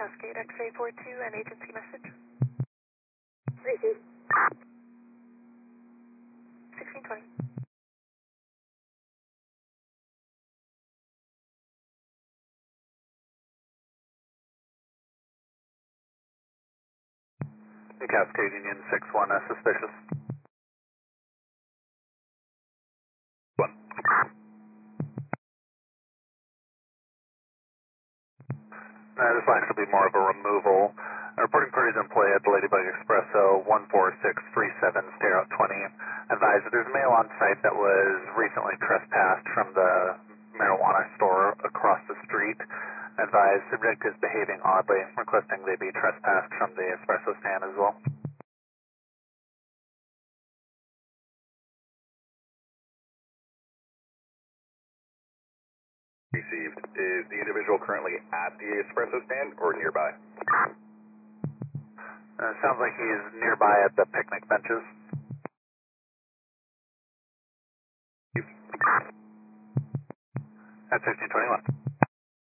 Cascade XA42, an agency message. Receive. 1620. Cascade Union 6-1, suspicious. 1. This will actually be more of a removal. Reporting parties in play at the Ladybug Espresso 14637, stay out 20. Advise that there's a male on site that was recently trespassed from the marijuana store across the street. Advise subject is behaving oddly, requesting they be trespassed from the espresso stand as well. Received. Is the individual currently at the espresso stand or nearby? Sounds like he's nearby at the picnic benches. At 1621.